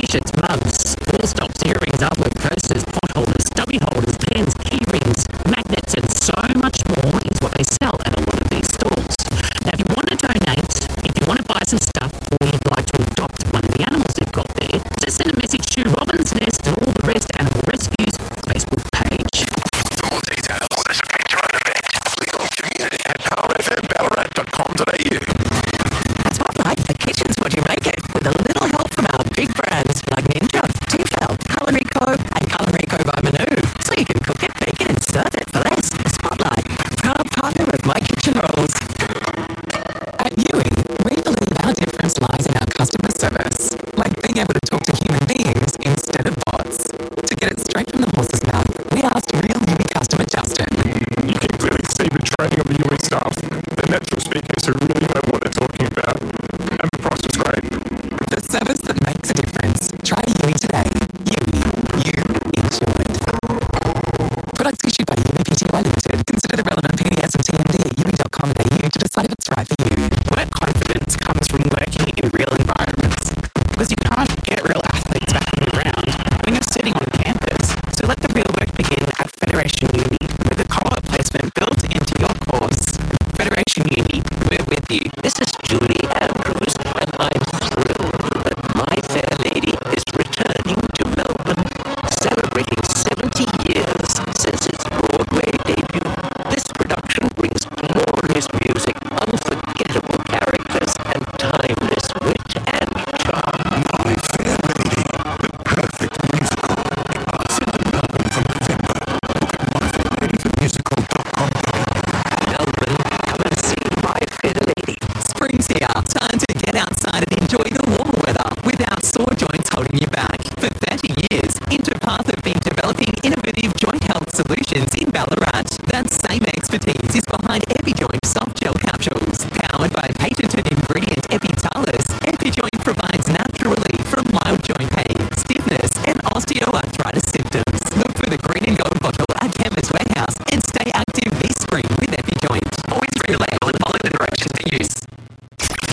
T-shirts, mugs, wall stops, earrings, artwork, coasters, pot holders, stubby holders, pens, key rings, magnets, and so much more is what they sell at a lot of these stores. Now, if you want to donate, if you want to buy some stuff, or you'd like to adopt one of the animals they've got there, just send a message to Robin's Nest and All the Rest Animal Rescues Facebook page. For more details, visit your own event, legal community at powerfmballarat.com.au. Spotlight, the kitchen's what you make it, with a little help from our big brands like Ninja, Tefal, Culinary Co, and Culinary Co by Manu. So you can cook it, bake it, and serve it for less. Spotlight, proud partner of My Kitchen Rolls. At Ewing, we believe our difference lies in our customer service, like being able to talk to human beings instead of bots. To get it straight from the horse's mouth, we asked real Ewing customer Justin. You can clearly see the training of the Ewing staff. They're natural speakers who really know what they're talking about. And the price was great. The service that makes a difference. Try Ewing today. Ewing, you enjoy it. Products issued by Ewing Pty Limited. Consider the relevant PDS and TMD at ewing.com.au to decide if it's right for you. Work confidence comes from working in real environments, because you can't get real athletes back on the ground when you're sitting on campus. So let the real work begin at Federation Uni, with a co-op placement built into your course. Federation Uni, we're with you. This is Julie Andrews, and I'm thrilled that My Fair Lady is returning to Melbourne, celebrating 70 years since its Broadway debut. This production brings glorious music, unforgettable characters, and timeless wit and charm. My Fair Lady, the perfect musical. Send to Melbourne from November. Look at myfairladymusical.com. Melbourne, come and see My Fair Lady. Spring's here. Time to get outside and enjoy the warmer weather without sore joints holding you back. For 30 years, Interpath have been developing innovative joint health solutions in Ballarat. That same expertise is behind EpiJoint soft gel capsules. Powered by patented ingredient Epitalis, EpiJoint provides natural relief from mild joint pain, stiffness, and osteoarthritis.